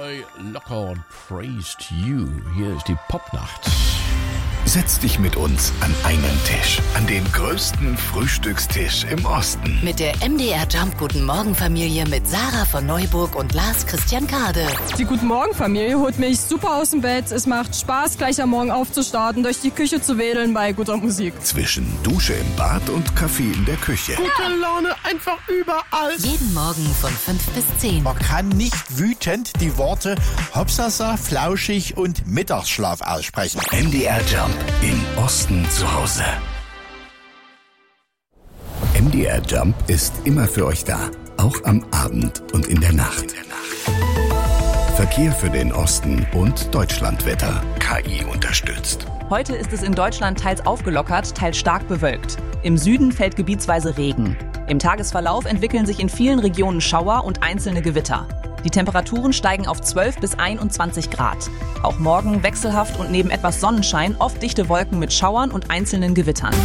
Roy Lockhart praised you. Hier ist die Popnacht. Setz dich mit uns an einen Tisch, an den größten Frühstückstisch im Osten. Mit der MDR Jump Guten Morgen Familie mit Sarah von Neuburg und Lars Christian Kade. Die Guten Morgen Familie holt mich super aus dem Bett. Es macht Spaß, gleich am Morgen aufzustarten, durch die Küche zu wedeln bei guter Musik. Zwischen Dusche im Bad und Kaffee in der Küche. Gute Laune einfach überall. Jeden Morgen von 5 bis 10. Man kann nicht wütend die Worte Hopsasa, Flauschig und Mittagsschlaf aussprechen. MDR Jump. Im Osten zu Hause. MDR Jump ist immer für euch da, auch am Abend und in der Nacht. Verkehr für den Osten und Deutschlandwetter. KI unterstützt. Heute ist es in Deutschland teils aufgelockert, teils stark bewölkt. Im Süden fällt gebietsweise Regen. Im Tagesverlauf entwickeln sich in vielen Regionen Schauer und einzelne Gewitter. Die Temperaturen steigen auf 12 bis 21 Grad. Auch morgen wechselhaft und neben etwas Sonnenschein oft dichte Wolken mit Schauern und einzelnen Gewittern.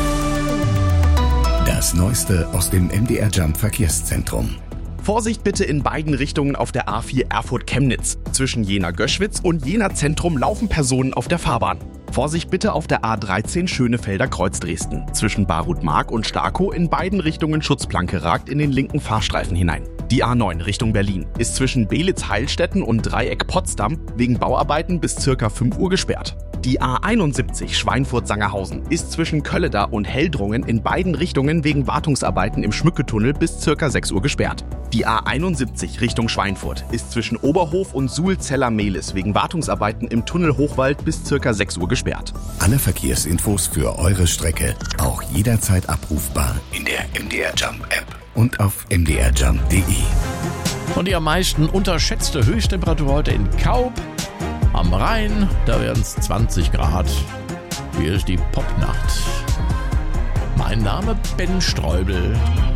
Das Neueste aus dem MDR Jump Verkehrszentrum. Vorsicht bitte in beiden Richtungen auf der A4 Erfurt-Chemnitz. Zwischen Jena-Göschwitz und Jena-Zentrum laufen Personen auf der Fahrbahn. Vorsicht bitte auf der A13 Schönefelder Kreuz Dresden. Zwischen Barut-Mark und Starkow in beiden Richtungen Schutzplanke ragt in den linken Fahrstreifen hinein. Die A9 Richtung Berlin ist zwischen Belitz-Heilstätten und Dreieck Potsdam wegen Bauarbeiten bis ca. 5 Uhr gesperrt. Die A71 Schweinfurt-Sangerhausen ist zwischen Kölleda und Heldrungen in beiden Richtungen wegen Wartungsarbeiten im Schmücketunnel bis ca. 6 Uhr gesperrt. Die A71 Richtung Schweinfurt ist zwischen Oberhof und Suhl-Zeller-Mehlis wegen Wartungsarbeiten im Tunnel Hochwald bis ca. 6 Uhr gesperrt. Alle Verkehrsinfos für eure Strecke auch jederzeit abrufbar in der MDR Jump App und auf mdrjump.de. Und die am meisten unterschätzte Höchsttemperatur heute in Kaub. Am Rhein, da werden es 20 Grad. Hier ist die Popnacht. Mein Name Ben Streubel.